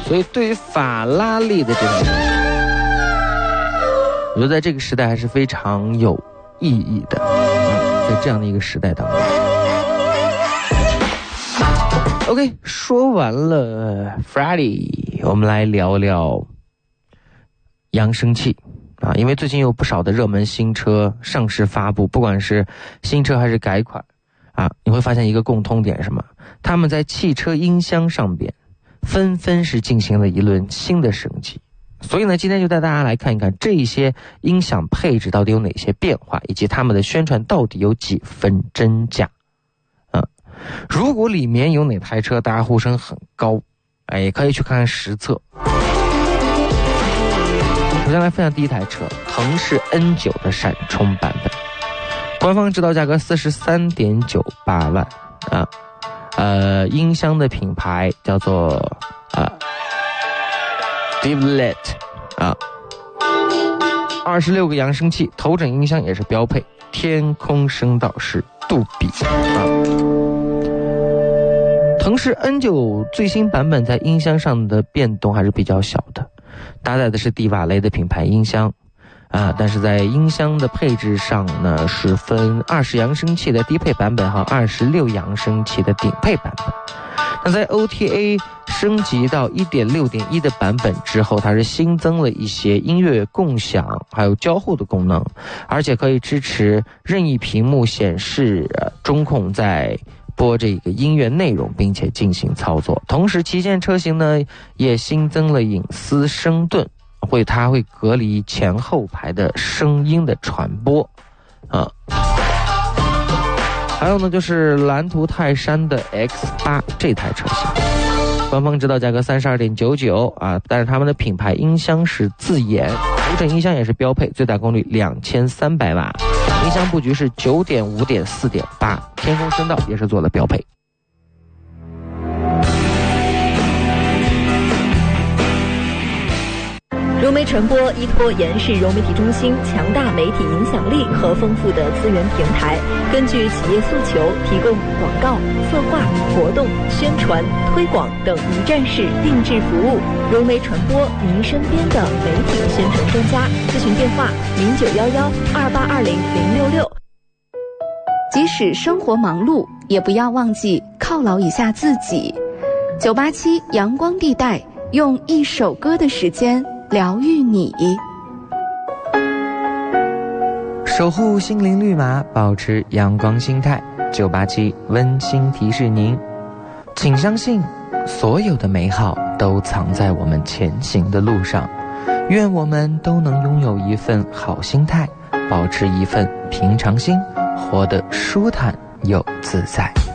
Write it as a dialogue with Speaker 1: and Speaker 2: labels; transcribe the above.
Speaker 1: 所以对于法拉利的这个，我觉得在这个时代还是非常有意义的。在这样的一个时代当中。OK， 说完了 Friday， 我们来聊聊扬声器啊，因为最近有不少的热门新车上市发布，不管是新车还是改款啊，你会发现一个共通点是什么？他们在汽车音箱上边纷纷是进行了一轮新的升级。所以呢，今天就带大家来看一看这些音响配置到底有哪些变化，以及他们的宣传到底有几分真假。如果里面有哪台车大家呼声很高，也可以去看看实测。首先来分享第一台车，腾势 N9 的闪充版本，官方指导价格 43.98 万音箱的品牌叫做Devlet 26个扬声器，头枕音箱也是标配，天空声道是杜比腾势 N9 最新版本在音箱上的变动还是比较小的，搭载的是蒂瓦雷的品牌音箱但是在音箱的配置上呢，是分20扬声器的低配版本和26扬声器的顶配版本。那在 OTA 升级到 1.6.1 的版本之后，它是新增了一些音乐共享还有交互的功能，而且可以支持任意屏幕显示中控在播这个音乐内容，并且进行操作。同时旗舰车型呢也新增了隐私声盾，它会隔离前后排的声音的传播还有呢就是蓝图泰山的 X8 这台车型，官方指导价格 32.99 但是他们的品牌音箱是自研，头枕音箱也是标配，最大功率2300瓦，音箱布局是 9.5.4.8， 天空声道也是做了标配。
Speaker 2: 融媒传播依托延世融媒体中心强大媒体影响力和丰富的资源平台，根据企业诉求提供广告、策划、活动、宣传、推广等一站式定制服务。融媒传播，您身边的媒体宣传专家。咨询电话0911282066。
Speaker 3: 即使生活忙碌，也不要忘记犒劳一下自己。987阳光地带，用一首歌的时间疗愈你，
Speaker 4: 守护心灵绿码，保持阳光心态。987温馨提示您，请相信所有的美好都藏在我们前行的路上。愿我们都能拥有一份好心态，保持一份平常心，活得舒坦又自在。